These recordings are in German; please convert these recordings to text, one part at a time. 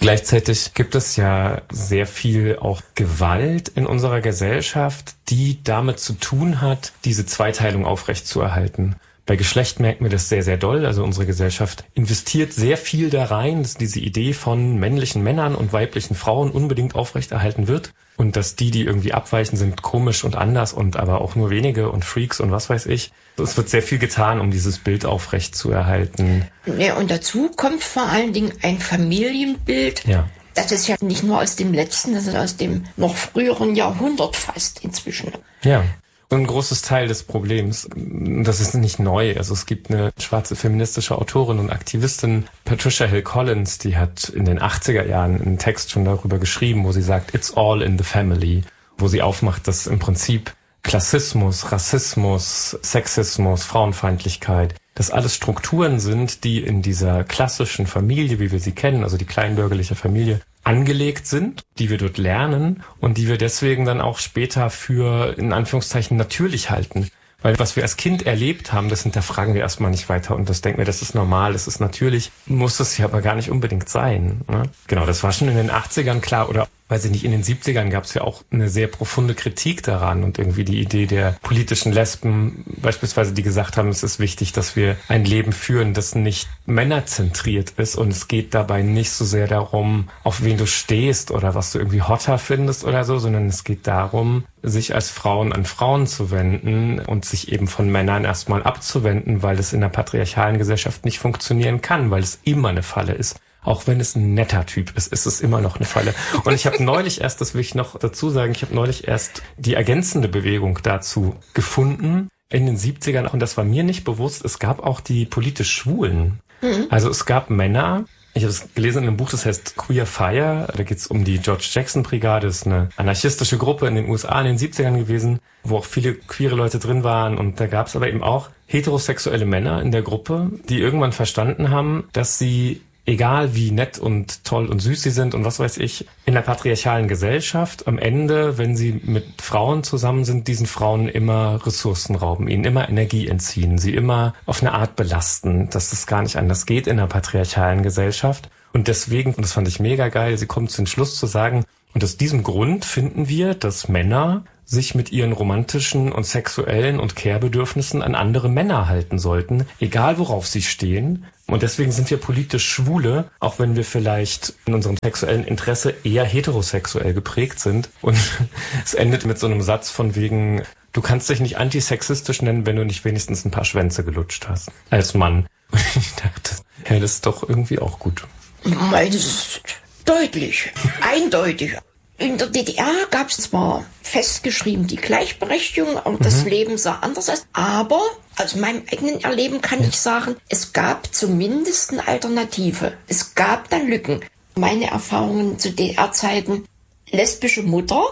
Gleichzeitig gibt es ja sehr viel auch Gewalt in unserer Gesellschaft, die damit zu tun hat, diese Zweiteilung aufrechtzuerhalten. Bei Geschlecht merken wir das sehr, sehr doll. Also unsere Gesellschaft investiert sehr viel da rein, dass diese Idee von männlichen Männern und weiblichen Frauen unbedingt aufrechterhalten wird. Und dass die irgendwie abweichen, sind komisch und anders und aber auch nur wenige und Freaks und was weiß ich. Es wird sehr viel getan, um dieses Bild aufrechtzuerhalten. Ja, und dazu kommt vor allen Dingen ein Familienbild. Ja. Das ist ja nicht nur aus dem letzten, das ist aus dem noch früheren Jahrhundert fast inzwischen. Ja. Ein großes Teil des Problems, das ist nicht neu. Also es gibt eine schwarze feministische Autorin und Aktivistin, Patricia Hill Collins, die hat in den 80er Jahren einen Text schon darüber geschrieben, wo sie sagt, it's all in the family, wo sie aufmacht, dass im Prinzip Klassismus, Rassismus, Sexismus, Frauenfeindlichkeit, das alles Strukturen sind, die in dieser klassischen Familie, wie wir sie kennen, also die kleinbürgerliche Familie, angelegt sind, die wir dort lernen und die wir deswegen dann auch später für, in Anführungszeichen, natürlich halten. Weil was wir als Kind erlebt haben, das hinterfragen wir erstmal nicht weiter und das denken wir, das ist normal, das ist natürlich, muss es ja aber gar nicht unbedingt sein. Ne? Genau, das war schon in den 80ern klar oder weiß ich nicht, in den 70ern gab es ja auch eine sehr profunde Kritik daran und irgendwie die Idee der politischen Lesben beispielsweise, die gesagt haben, es ist wichtig, dass wir ein Leben führen, das nicht männerzentriert ist und es geht dabei nicht so sehr darum, auf wen du stehst oder was du irgendwie hotter findest oder so, sondern es geht darum, sich als Frauen an Frauen zu wenden und sich eben von Männern erstmal abzuwenden, weil es in der patriarchalen Gesellschaft nicht funktionieren kann, weil es immer eine Falle ist. Auch wenn es ein netter Typ ist, ist es immer noch eine Falle. Und ich habe neulich erst, das will ich noch dazu sagen, ich habe neulich erst die ergänzende Bewegung dazu gefunden in den 70ern. Und das war mir nicht bewusst, es gab auch die politisch Schwulen. Also es gab Männer, ich habe es gelesen in einem Buch, das heißt Queer Fire. Da geht es um die George Jackson Brigade. Das ist eine anarchistische Gruppe in den USA in den 70ern gewesen, wo auch viele queere Leute drin waren. Und da gab es aber eben auch heterosexuelle Männer in der Gruppe, die irgendwann verstanden haben, dass sie, egal wie nett und toll und süß sie sind und was weiß ich, in der patriarchalen Gesellschaft am Ende, wenn sie mit Frauen zusammen sind, diesen Frauen immer Ressourcen rauben, ihnen immer Energie entziehen, sie immer auf eine Art belasten, dass es gar nicht anders geht in der patriarchalen Gesellschaft. Und deswegen, und das fand ich mega geil, sie kommt zum Schluss zu sagen, und aus diesem Grund finden wir, dass Männer sich mit ihren romantischen und sexuellen und Care-Bedürfnissen an andere Männer halten sollten, egal worauf sie stehen. Und deswegen sind wir politisch Schwule, auch wenn wir vielleicht in unserem sexuellen Interesse eher heterosexuell geprägt sind. Und es endet mit so einem Satz von wegen, du kannst dich nicht antisexistisch nennen, wenn du nicht wenigstens ein paar Schwänze gelutscht hast. Als Mann. Und ich dachte, ja, das ist doch irgendwie auch gut. Das ist deutlich, eindeutig. In der DDR gab es zwar festgeschrieben die Gleichberechtigung, aber das Leben sah anders aus. Aber aus meinem eigenen Erleben kann ich sagen, es gab zumindest eine Alternative. Es gab dann Lücken. Meine Erfahrungen zu DDR-Zeiten, lesbische Mutter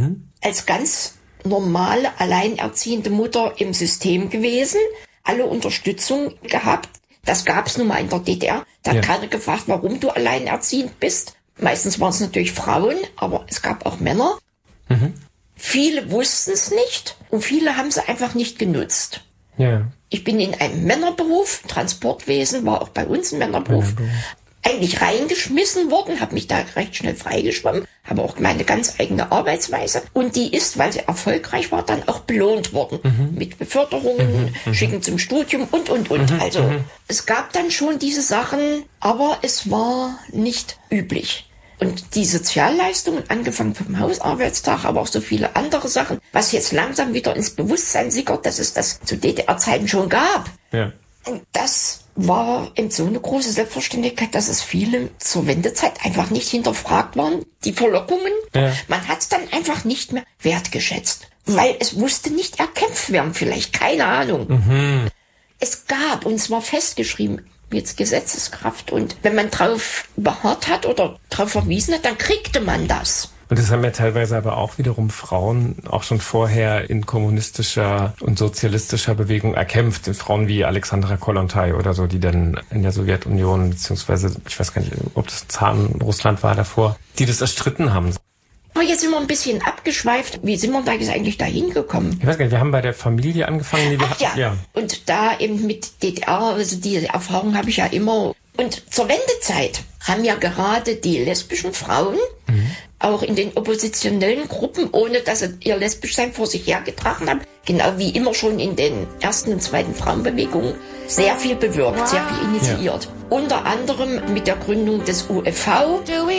als ganz normale, alleinerziehende Mutter im System gewesen, alle Unterstützung gehabt. Das gab es nun mal in der DDR. Da hat keiner gefragt, warum du alleinerziehend bist. Meistens waren es natürlich Frauen, aber es gab auch Männer. Viele wussten es nicht und viele haben sie einfach nicht genutzt. Ja. Ich bin in einem Männerberuf, Transportwesen war auch bei uns ein Männerberuf, eigentlich reingeschmissen worden, habe mich da recht schnell freigeschwommen, habe auch meine ganz eigene Arbeitsweise und die ist, weil sie erfolgreich war, dann auch belohnt worden mit Beförderungen, Schicken zum Studium und. Also es gab dann schon diese Sachen, aber es war nicht üblich. Und die Sozialleistungen, angefangen vom Hausarbeitstag, aber auch so viele andere Sachen, was jetzt langsam wieder ins Bewusstsein sickert, dass es das zu DDR-Zeiten schon gab. Ja. Und das war eben so eine große Selbstverständlichkeit, dass es viele zur Wendezeit einfach nicht hinterfragt waren. Die Verlockungen, man hat es dann einfach nicht mehr wertgeschätzt, weil es musste nicht erkämpft werden, vielleicht, keine Ahnung. Es gab, und zwar festgeschrieben, jetzt Gesetzeskraft. Und wenn man drauf beharrt hat oder drauf verwiesen hat, dann kriegte man das. Und das haben ja teilweise aber auch wiederum Frauen auch schon vorher in kommunistischer und sozialistischer Bewegung erkämpft. Frauen wie Alexandra Kollontai oder so, die dann in der Sowjetunion, beziehungsweise, ich weiß gar nicht, ob das Zaren Russland war davor, die das erstritten haben. Aber jetzt sind wir ein bisschen abgeschweift. Wie sind wir da jetzt eigentlich dahin gekommen? Ich weiß gar nicht, wir haben bei der Familie angefangen. Die wir ja. Und da eben mit DDR, also diese Erfahrung habe ich ja immer. Und zur Wendezeit haben ja gerade die lesbischen Frauen auch in den oppositionellen Gruppen, ohne dass sie ihr Lesbischsein vor sich hergetragen haben, genau wie immer schon in den ersten und zweiten Frauenbewegungen, sehr viel bewirkt, sehr viel initiiert. Unter anderem mit der Gründung des UFV.